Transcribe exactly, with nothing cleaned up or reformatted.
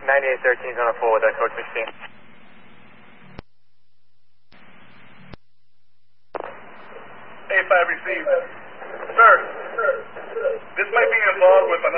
ninety-eight thirteen is on a full with that code sixteen. A five received. Sir, this might be involved with an